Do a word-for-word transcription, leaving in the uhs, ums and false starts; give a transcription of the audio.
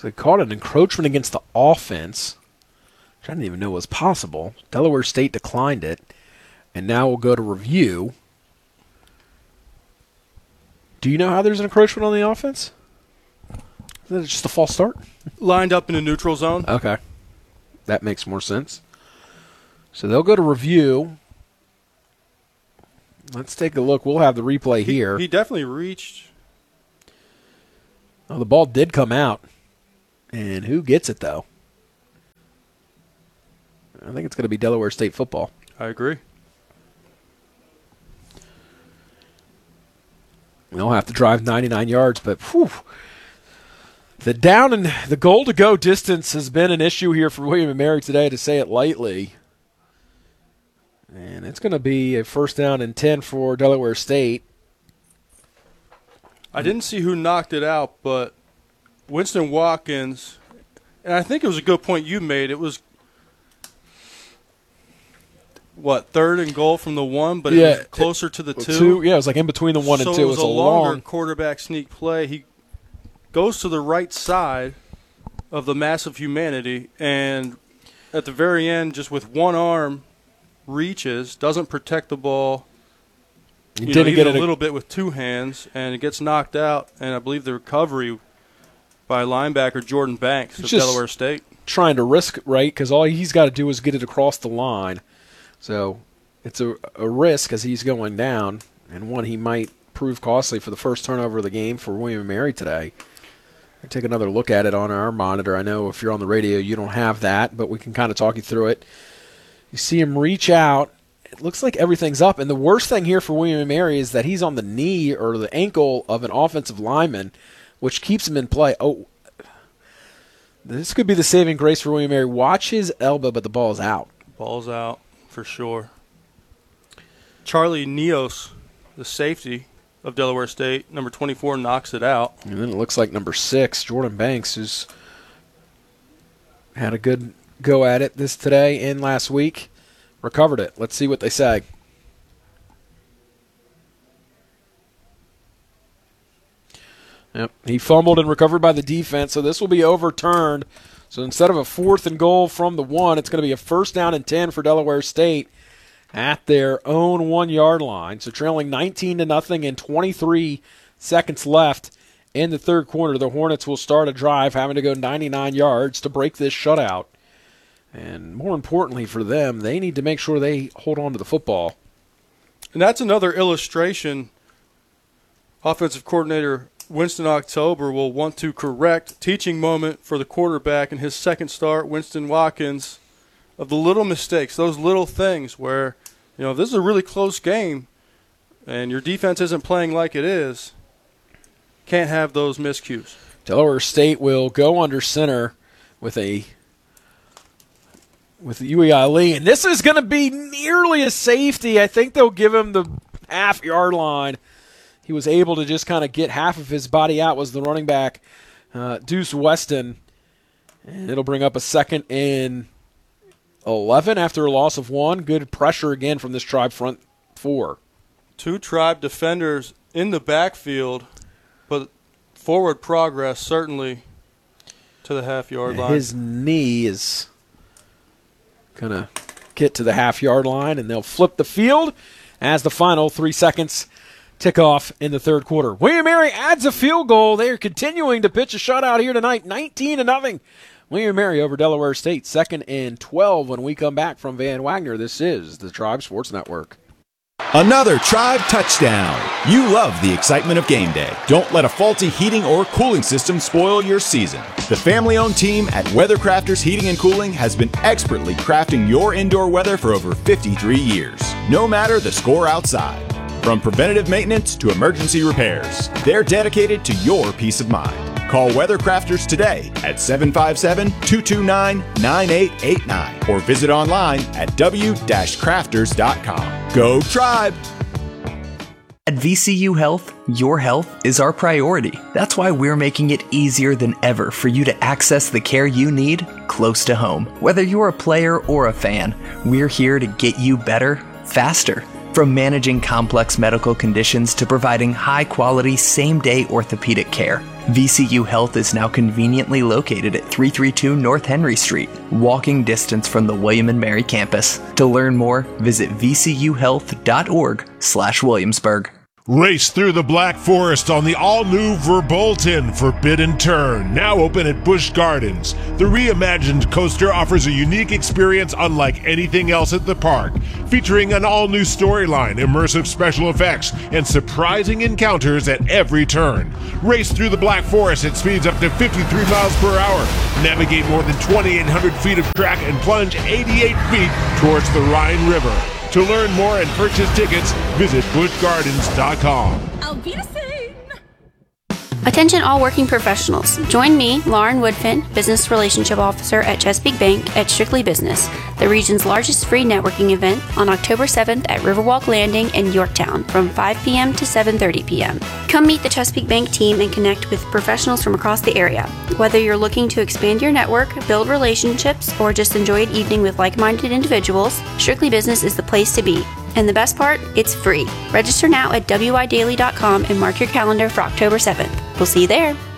So they called an encroachment against the offense, which I didn't even know was possible. Delaware State declined it, and now we'll go to review. Do you know how there's an encroachment on the offense? Is that just a false start? Lined up in the neutral zone. Okay. That makes more sense. So they'll go to review. Let's take a look. We'll have the replay he, here. He definitely reached. Oh, the ball did come out. And who gets it, though? I think it's going to be Delaware State football. I agree. They'll have to drive ninety-nine yards, but whew, the down and the goal to go distance has been an issue here for William and Mary today, to say it lightly. And it's going to be a first down and ten for Delaware State. I didn't see who knocked it out, but Winston Watkins, and I think it was a good point you made. It was, what, third and goal from the one, but yeah, it was closer to the two? two? Yeah, it was like in between the one so and two. it was, it was a longer long quarterback sneak play. He goes to the right side of the mass of humanity, and at the very end, just with one arm, reaches, doesn't protect the ball. You, you didn't know, get it it a little bit with two hands, and it gets knocked out. And I believe the recovery by linebacker Jordan Banks of Delaware State. Trying to risk, right? Because all he's got to do is get it across the line. So it's a, a risk as he's going down, and one he might prove costly for the first turnover of the game for William and Mary today. I take another look at it on our monitor. I know if you're on the radio, you don't have that, but we can kind of talk you through it. You see him reach out. It looks like everything's up. And the worst thing here for William and Mary is that he's on the knee or the ankle of an offensive lineman, which keeps him in play. Oh, this could be the saving grace for William and Mary. Watch his elbow, but the ball's out. Ball's out for sure. Charlie Neos, the safety of Delaware State, number twenty-four, knocks it out. And then it looks like number six, Jordan Banks, who's had a good go at it this today and last week, recovered it. Let's see what they say. Yep, he fumbled and recovered by the defense, so this will be overturned. So instead of a fourth and goal from the one, it's going to be a first down and ten for Delaware State at their own one-yard line. So trailing nineteen to nothing and twenty-three seconds left in the third quarter. The Hornets will start a drive, having to go ninety-nine yards to break this shutout. And more importantly for them, they need to make sure they hold on to the football. And that's another illustration. Offensive coordinator Winston October will want to correct teaching moment for the quarterback in his second start, Winston Watkins, of the little mistakes, those little things where, you know, if this is a really close game and your defense isn't playing like it is, can't have those miscues. Delaware State will go under center with a with U E Ali, and this is going to be nearly a safety. I think they'll give him the half-yard line. He was able to just kind of get half of his body out, was the running back, uh, Deuce Weston. And it'll bring up a second and eleven after a loss of one. Good pressure again from this Tribe front four. Two Tribe defenders in the backfield, but forward progress certainly to the half-yard line. His knee is going to get to the half-yard line, and they'll flip the field as the final three seconds tick off in the third quarter. William and Mary adds a field goal. They are continuing to pitch a shutout here tonight, nineteen to nothing. William and Mary over Delaware State, second and twelve when we come back from Van Wagner. This is the Tribe Sports Network. Another Tribe touchdown. You love the excitement of game day. Don't let a faulty heating or cooling system spoil your season. The family-owned team at Weathercrafters Heating and Cooling has been expertly crafting your indoor weather for over fifty-three years, no matter the score outside. From preventative maintenance to emergency repairs, they're dedicated to your peace of mind. Call Weathercrafters today at seven five seven, two two nine, nine eight eight nine or visit online at w dash crafters dot com. Go Tribe! At V C U Health, your health is our priority. That's why we're making it easier than ever for you to access the care you need close to home. Whether you're a player or a fan, we're here to get you better, faster. From managing complex medical conditions to providing high-quality, same-day orthopedic care, V C U Health is now conveniently located at three thirty-two North Henry Street, walking distance from the William and Mary campus. To learn more, visit v c u health dot org slash Williamsburg. Race through the Black Forest on the all-new Verbolten Forbidden Turn, now open at Busch Gardens. The reimagined coaster offers a unique experience unlike anything else at the park, featuring an all-new storyline, immersive special effects, and surprising encounters at every turn. Race through the Black Forest at speeds up to fifty-three miles per hour, navigate more than twenty-eight hundred feet of track, and plunge eighty-eight feet towards the Rhine River. To learn more and purchase tickets, visit busch gardens dot com. Auf Wiedersehen! Attention all working professionals. Join me, Lauren Woodfin, Business Relationship Officer at Chesapeake Bank at Strictly Business, the region's largest free networking event, on October seventh at Riverwalk Landing in Yorktown from five p.m. to seven thirty p.m. Come meet the Chesapeake Bank team and connect with professionals from across the area. Whether you're looking to expand your network, build relationships, or just enjoy an evening with like-minded individuals, Strictly Business is the place to be. And the best part, it's free. Register now at w i daily dot com and mark your calendar for October seventh. We'll see you there.